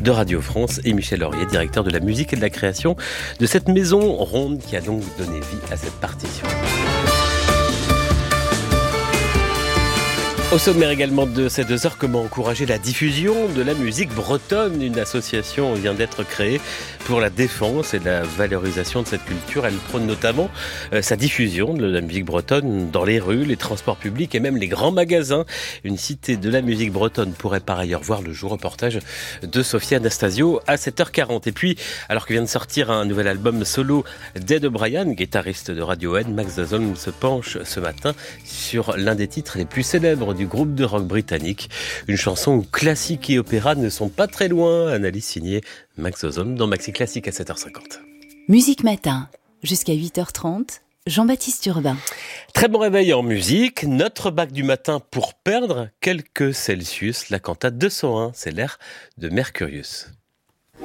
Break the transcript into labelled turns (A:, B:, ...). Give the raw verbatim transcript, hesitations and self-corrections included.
A: de Radio France, et Michel Laurier, directeur de la musique et de la création de cette maison ronde qui a donc donné vie à cette partition. Au sommaire également de ces deux heures, comment encourager la diffusion de la musique bretonne. Une association vient d'être créée pour la défense et la valorisation de cette culture. Elle prône notamment euh, sa diffusion de la musique bretonne dans les rues, les transports publics et même les grands magasins. Une cité de la musique bretonne pourrait par ailleurs voir le jour. Reportage de Sophie Anastasio à sept heures quarante. Et puis, alors que vient de sortir un nouvel album solo d'Ed O'Brien, guitariste de Radiohead, Max Dazon se penche ce matin sur l'un des titres les plus célèbres du groupe de rock britannique. Une chanson où classique et opéra ne sont pas très loin. Analyse signée Max Ozone dans Maxi Classique à sept heures cinquante.
B: Musique Matin, jusqu'à huit heures trente, Jean-Baptiste Urbain.
A: Très bon réveil en musique. Notre bac du matin pour perdre quelques Celsius. La cantate deux cent un, c'est l'air de Mercurius.